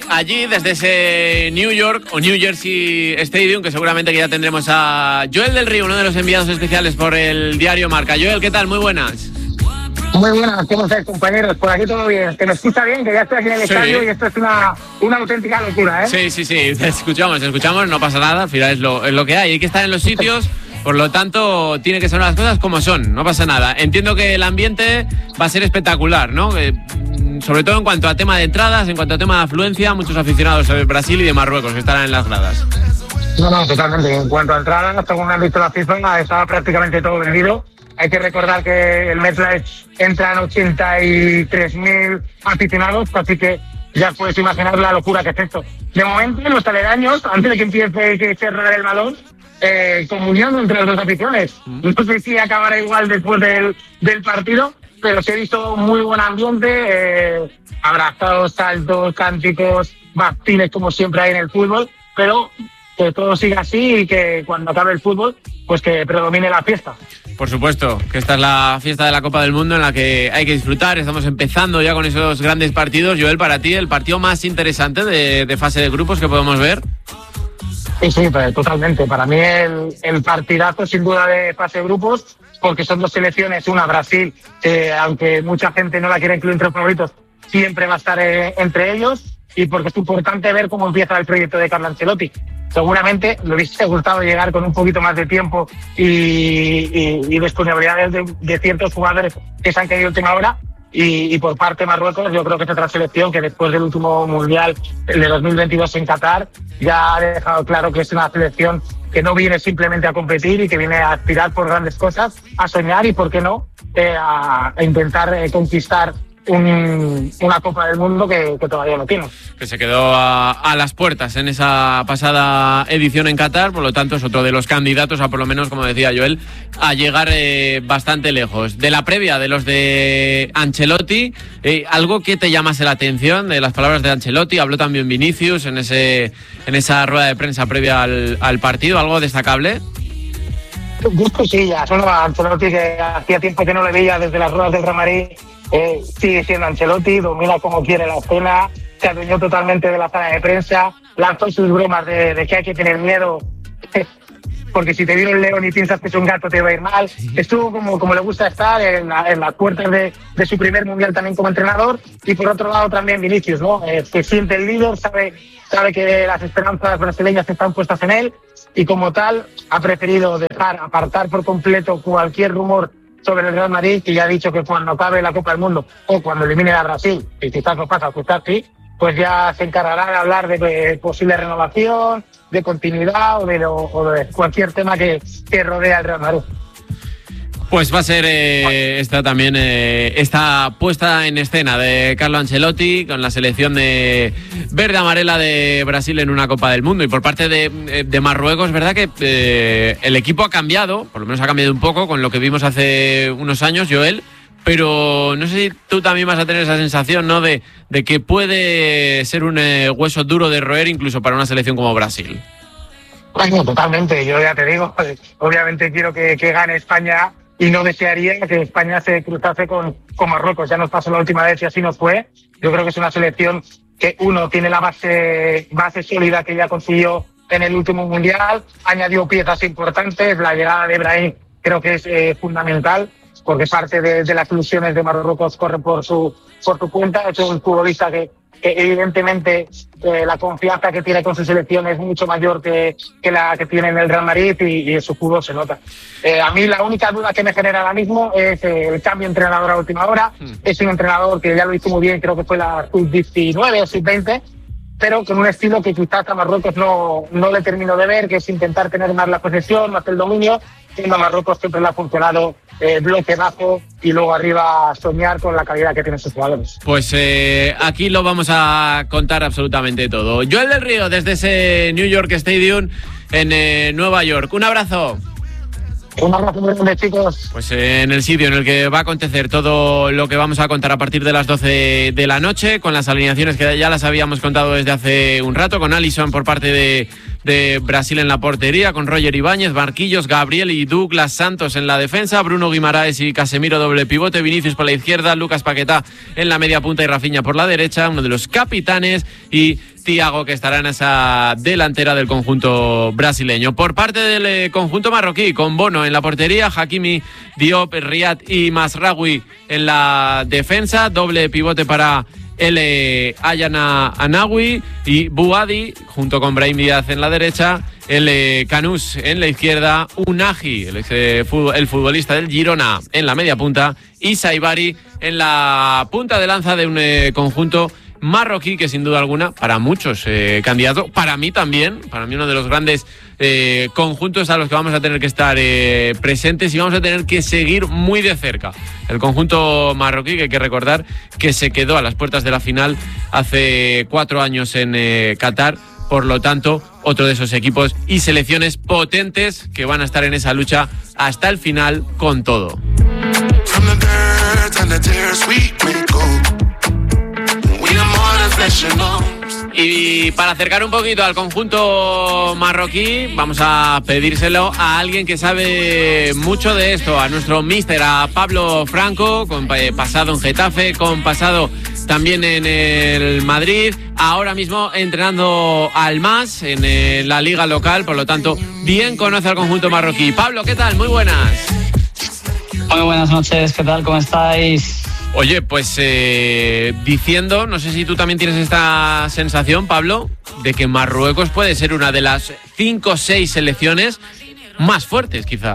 allí desde ese New York o New Jersey Stadium, que seguramente que ya tendremos a Joel del Río, uno de los enviados especiales por el diario Marca. Joel, ¿qué tal? Muy buenas. Muy buenas, ¿cómo estáis, compañeros? Por aquí todo bien. Que nos escucha bien, que ya estoy aquí en el estadio y esto es una auténtica locura, ¿eh? Sí, te escuchamos, no pasa nada, al final es lo que hay que estar en los sitios, por lo tanto tiene que ser las cosas como son, no pasa nada. Entiendo que el ambiente va a ser espectacular, ¿no? Sobre todo en cuanto a tema de entradas, en cuanto a tema de afluencia, muchos aficionados de Brasil y de Marruecos que estarán en las gradas. No, totalmente. En cuanto a entradas, según han visto la FIFA, estaba prácticamente todo vendido. Hay que recordar que el MetLife entran 83.000 aficionados, así que ya puedes imaginar la locura que es esto. De momento, en los aledaños, antes de que empiece a rodar el balón, comunión entre las dos aficiones. No sé si acabará igual después del partido, pero sí he visto muy buen ambiente, abrazados, saltos, cánticos, bastines como siempre hay en el fútbol, pero que todo siga así y que cuando acabe el fútbol, pues que predomine la fiesta. Por supuesto, que esta es la fiesta de la Copa del Mundo en la que hay que disfrutar. Estamos empezando ya con esos grandes partidos. Joel, para ti, el partido más interesante de fase de grupos que podemos ver. Sí, pues, totalmente. Para mí el partidazo sin duda de fase de grupos, porque son dos selecciones, una Brasil, aunque mucha gente no la quiere incluir entre los favoritos, siempre va a estar entre ellos, y porque es importante ver cómo empieza el proyecto de Carlo Ancelotti. Seguramente le hubiese gustado llegar con un poquito más de tiempo y disponibilidades de ciertos jugadores que se han caído última hora. Y por parte de Marruecos, yo creo que es otra selección que después del último Mundial, el de 2022 en Qatar, ya ha dejado claro que es una selección que no viene simplemente a competir y que viene a aspirar por grandes cosas, a soñar y, ¿por qué no?, a intentar conquistar una Copa del Mundo que todavía no tiene. Que se quedó a las puertas en esa pasada edición en Qatar, por lo tanto es otro de los candidatos a, por lo menos, como decía Joel, a llegar bastante lejos. De la previa de los de Ancelotti, algo que te llamase la atención de las palabras de Ancelotti, habló también Vinicius en esa rueda de prensa previa al partido, ¿algo destacable? Justo sí, ya solo a Ancelotti, que hacía tiempo que no le veía desde las ruedas del Real Madrid. Sigue siendo Ancelotti, domina como quiere la escena, se adueñó totalmente de la sala de prensa, lanzó sus bromas de que hay que tener miedo, porque si te viene un león y piensas que es un gato te va a ir mal. Estuvo como le gusta estar en las puertas de su primer mundial también como entrenador, y por otro lado también Vinicius, ¿no? Que siente el líder, sabe que las esperanzas brasileñas están puestas en él, y como tal ha preferido apartar por completo cualquier rumor sobre el Real Madrid, que ya ha dicho que cuando acabe la Copa del Mundo o cuando elimine a Brasil, y quizás no pasa, quizás sí, pues ya se encargará de hablar de posible renovación, de continuidad o de cualquier tema que rodea al Real Madrid. Pues va a ser esta también esta puesta en escena de Carlo Ancelotti con la selección de verde-amarela de Brasil en una Copa del Mundo. Y por parte de Marruecos, es verdad que el equipo ha cambiado, por lo menos ha cambiado un poco con lo que vimos hace unos años, Joel, pero no sé si tú también vas a tener esa sensación, ¿no?, de que puede ser un hueso duro de roer incluso para una selección como Brasil. Bueno, totalmente, yo ya te digo, obviamente quiero que gane España, y no desearía que España se cruzase con Marruecos. Ya nos pasó la última vez y así nos fue. Yo creo que es una selección que, uno, tiene la base sólida que ya consiguió en el último Mundial, añadió piezas importantes, la llegada de Brahim creo que es fundamental, porque parte de las ilusiones de Marruecos corre por su cuenta. Es un futbolista que evidentemente la confianza que tiene con su selección es mucho mayor que la que tiene en el Real Madrid, y en su fútbol se nota. A mí la única duda que me genera ahora mismo es el cambio de entrenador a última hora. Es un entrenador que ya lo hizo muy bien, creo que fue la sub-19 o sub-20, pero con un estilo que quizás a Marruecos no le termino de ver, que es intentar tener más la posesión, más el dominio, siendo a Marruecos siempre le ha funcionado bloque bajo y luego arriba soñar con la calidad que tienen sus jugadores. Pues aquí lo vamos a contar absolutamente todo. Joel del Río, desde ese New York Stadium en Nueva York. Un abrazo. Un abrazo muy grande, chicos. Pues en el sitio en el que va a acontecer todo lo que vamos a contar a partir de las 12 de la noche, con las alineaciones que ya las habíamos contado desde hace un rato, con Alisson por parte de de Brasil en la portería, con Roger Ibáñez, Marquinhos, Gabriel y Douglas Santos en la defensa, Bruno Guimaraes y Casemiro doble pivote, Vinicius por la izquierda, Lucas Paquetá en la media punta y Rafinha por la derecha, uno de los capitanes, y Thiago, que estará en esa delantera del conjunto brasileño. Por parte del conjunto marroquí, con Bono en la portería, Hakimi, Diop, Riyad y Mazraoui en la defensa, doble pivote para el Ayana Anawi y Bouhaddi junto con Brahim Díaz en la derecha, el Canús en la izquierda, Unagi, el futbolista del Girona, en la media punta, y Saibari en la punta de lanza de un conjunto marroquí que sin duda alguna para muchos candidato, para mí también, para mí uno de los grandes conjuntos a los que vamos a tener que estar presentes y vamos a tener que seguir muy de cerca. El conjunto marroquí, que hay que recordar que se quedó a las puertas de la final hace 4 años en Qatar, por lo tanto otro de esos equipos y selecciones potentes que van a estar en esa lucha hasta el final con todo. Y para acercar un poquito al conjunto marroquí, vamos a pedírselo a alguien que sabe mucho de esto, a nuestro míster, a Pablo Franco, con pasado en Getafe, con pasado también en el Madrid, ahora mismo entrenando al MAS en la liga local, por lo tanto, bien conoce al conjunto marroquí. Pablo, ¿qué tal? Muy buenas. Muy buenas noches, ¿qué tal? ¿Cómo estáis? Oye, pues diciendo, no sé si tú también tienes esta sensación, Pablo, de que Marruecos puede ser una de las 5 o 6 selecciones más fuertes, quizá.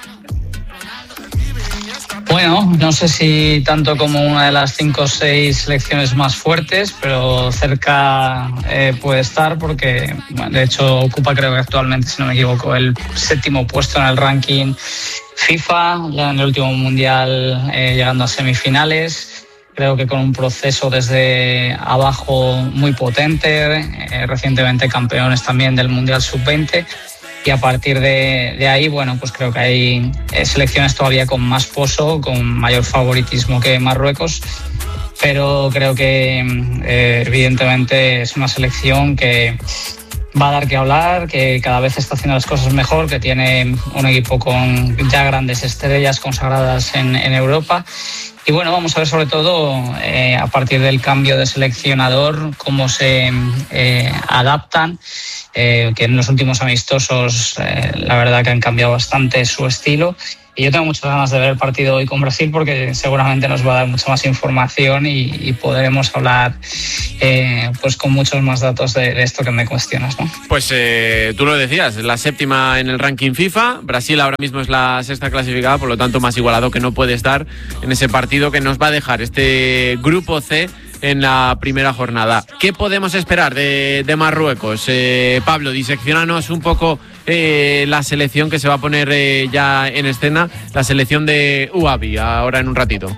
Bueno, no sé si tanto como una de las 5 o 6 selecciones más fuertes, pero cerca puede estar porque, bueno, de hecho, ocupa, creo que actualmente, si no me equivoco, el 7º puesto en el ranking FIFA, ya en el último mundial llegando a semifinales. Creo que con un proceso desde abajo muy potente, recientemente campeones también del Mundial Sub-20. Y a partir de ahí, bueno, pues creo que hay selecciones todavía con más pozo, con mayor favoritismo que Marruecos, pero creo que evidentemente es una selección que va a dar que hablar, que cada vez está haciendo las cosas mejor, que tiene un equipo con ya grandes estrellas consagradas en Europa. Y bueno, vamos a ver sobre todo a partir del cambio de seleccionador cómo se adaptan, que en los últimos amistosos la verdad que han cambiado bastante su estilo. Y yo tengo muchas ganas de ver el partido hoy con Brasil porque seguramente nos va a dar mucha más información y podremos hablar pues con muchos más datos de esto que me cuestionas, ¿no? Pues tú lo decías, la 7ª en el ranking FIFA. Brasil ahora mismo es la 6ª clasificada, por lo tanto más igualado que no puede estar en ese partido que nos va a dejar este grupo C en la primera jornada. ¿Qué podemos esperar de Marruecos? Pablo, diseccionanos un poco la selección que se va a poner ya en escena, la selección de Bouhaddi, ahora en un ratito.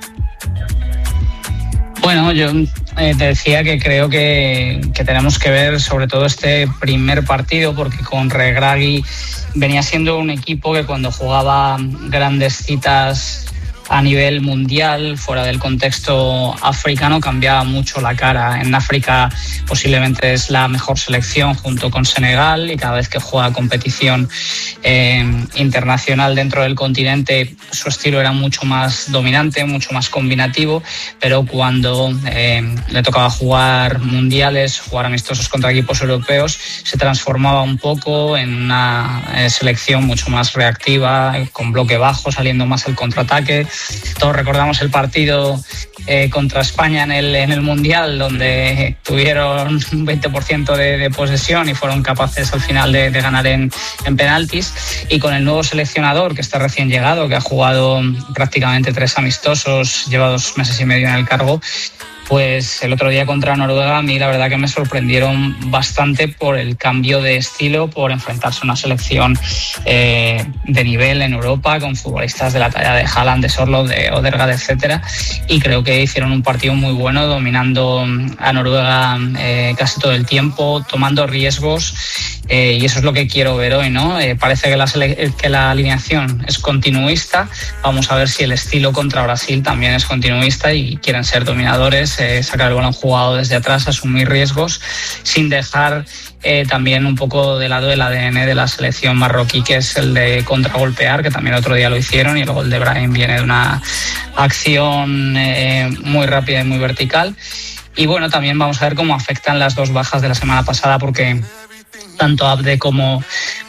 Bueno, yo te decía que creo que tenemos que ver sobre todo este primer partido, porque con Regragui venía siendo un equipo que cuando jugaba grandes citas a nivel mundial, fuera del contexto africano, cambiaba mucho la cara. En África posiblemente es la mejor selección junto con Senegal, y cada vez que juega competición internacional dentro del continente su estilo era mucho más dominante, mucho más combinativo, pero cuando le tocaba jugar mundiales, jugar amistosos contra equipos europeos, se transformaba un poco en una selección mucho más reactiva, con bloque bajo, saliendo más al contraataque. Todos recordamos el partido contra España en el Mundial, donde tuvieron un 20% de posesión y fueron capaces al final de ganar en penaltis. Y con el nuevo seleccionador, que está recién llegado, que ha jugado prácticamente 3 amistosos, lleva 2 meses y medio en el cargo, pues el otro día contra Noruega a mí la verdad que me sorprendieron bastante por el cambio de estilo, por enfrentarse a una selección de nivel en Europa, con futbolistas de la talla de Haaland, de Sorloth, de Odegaard, etcétera, y creo que hicieron un partido muy bueno, dominando a Noruega casi todo el tiempo, tomando riesgos, y eso es lo que quiero ver hoy, ¿no? Parece que la alineación es continuista. Vamos a ver si el estilo contra Brasil también es continuista y quieren ser dominadores sacar el balón jugado desde atrás, asumir riesgos, sin dejar también un poco de lado el ADN de la selección marroquí, que es el de contragolpear, que también otro día lo hicieron, y el gol de Brahim viene de una acción muy rápida y muy vertical. Y bueno, también vamos a ver cómo afectan las dos bajas de la semana pasada, porque tanto Abde como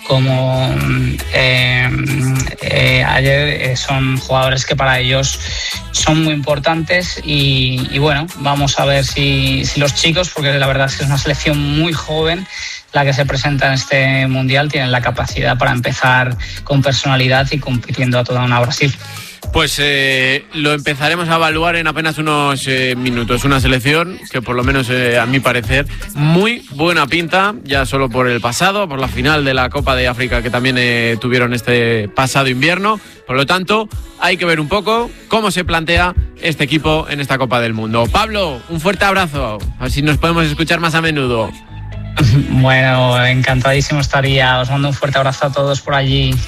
ayer son jugadores que para ellos son muy importantes, y bueno, vamos a ver si los chicos, porque la verdad es que es una selección muy joven la que se presenta en este mundial, tienen la capacidad para empezar con personalidad y compitiendo a toda una Brasil. Pues lo empezaremos a evaluar en apenas unos minutos. Una selección que, por lo menos a mi parecer, muy buena pinta, ya solo por el pasado, por la final de la Copa de África que también tuvieron este pasado invierno. Por lo tanto, hay que ver un poco cómo se plantea este equipo en esta Copa del Mundo. Pablo, un fuerte abrazo, a ver si nos podemos escuchar más a menudo. Bueno, encantadísimo estaría. Os mando un fuerte abrazo a todos por allí.